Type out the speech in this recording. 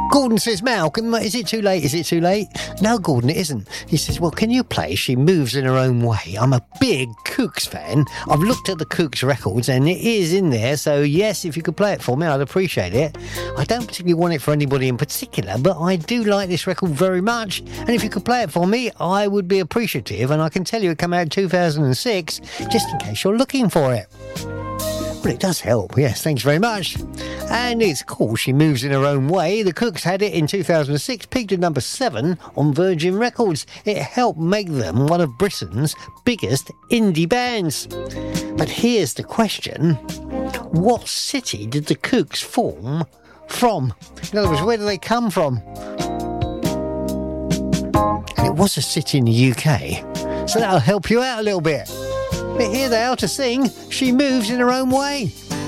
Gordon says, Mal, is it too late? Is it too late? No, Gordon, it isn't. He says, well, can you play She Moves in Her Own Way? I'm a big Kooks fan. I've looked at the Kooks records and it is in there. So, yes, if you could play it for me, I'd appreciate it. I don't particularly want it for anybody in particular, but I do like this record very much. And if you could play it for me, I would be appreciative. And I can tell you it came out in 2006, just in case you're looking for it. Well, it does help, yes, thanks very much. And it's called She Moves in Her Own Way. The Kooks had it in 2006, peaked at number 7 on Virgin Records. It helped make them one of Britain's biggest indie bands. But here's the question. What city did the Kooks form from? In other words, where do they come from? And it was a city in the UK, so that'll help you out a little bit. But here they are to sing She Moves in Her Own Way.